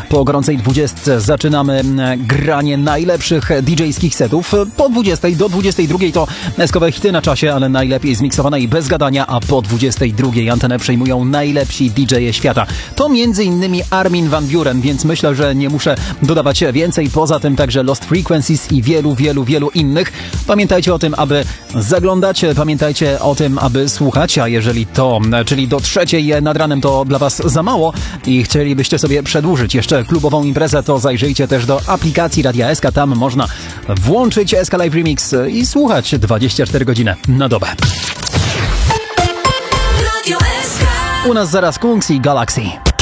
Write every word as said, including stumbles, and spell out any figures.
Po gorącej dwudziestce zaczynamy granie najlepszych didżejskich setów. Po dwudziestej do dwudziestej drugiej to eskowe hity na czasie, ale najlepiej zmiksowane i bez gadania, a po dwudziestej drugiej antenę przejmują najlepsi didżeje świata. To między innymi Armin van Buuren, więc myślę, że nie muszę dodawać więcej. Poza tym także Lost Frequencies i wielu, wielu, wielu innych. Pamiętajcie o tym, aby zaglądać, pamiętajcie o tym, aby słuchać, a jeżeli to, czyli do trzeciej nad ranem to dla Was za mało i chcielibyście sobie przedłużyć jeszcze klubową imprezę, to zajrzyjcie też do aplikacji Radia S K. Tam można włączyć S K Live Remix i słuchać dwadzieścia cztery godziny na dobę. U nas zaraz Kungs i Galaxy.